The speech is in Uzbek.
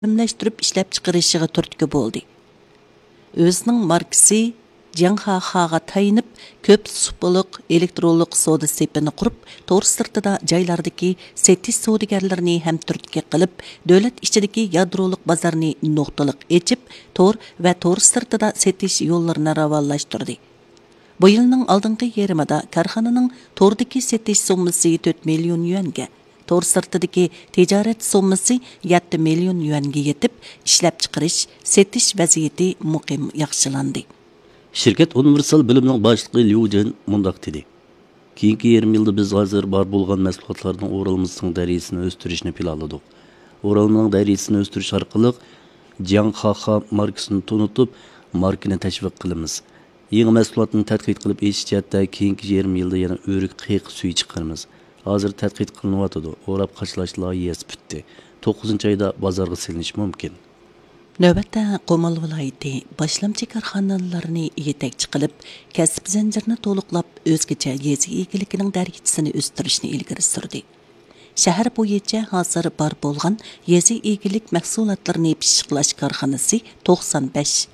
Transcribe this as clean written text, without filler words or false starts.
birləşdirib ishlab chiqarishiga turtki bo'ldi. O'zining markasi Jianghaga tayinib, ko'p supuliq elektronlik savdo sepini qurib, tor sirtida joylardagi setish savdogarlarini ham turtki qilib, davlat ichidagi yadrolik bozorni nuqtaliq echib, tor va tor sirtida setish yo'llarini ravonlashtirdi. Bu yilning oldingi yerimida korxonaning tordagi setish summasi 4 million yuanga, tor sirtidagi tijorat summasi 7 million yuanga yetib, ishlab chiqarish, setish vaziyati muqim yaxshilandi. Şirket Universal bilimning boshlig'i Liu Jin mundaq dedi. Keyingi 20 yilda biz hozir bor bo'lgan mahsulotlarning o'ralmasining darajasini o'stirishni planladik. O'ralmaning darajasini o'stirish orqali Jianghaga markasini tanitib, markani tashviq qilamiz. Yangi mahsulotni tadqiq qilib etish jihatda keyingi 20 yilda yana o'rik qiyiq suyi chiqaramiz. Hozir tadqiq qilinyapti. O'rab qachlash loyihasi bitdi. 9-oyda bozorga silinish mumkin. Növbətdə Qomal vilayəti başlamçı karxanalarını yetakçı qilib, kasb zanjirini to'liqlab o'zgacha yezi egiliginin darajasini o'stirishni ilgari surdi. Shahar bo'yicha hozir bor bo'lgan yezi egilik mahsulotlarini pishiqlash korxonasi 95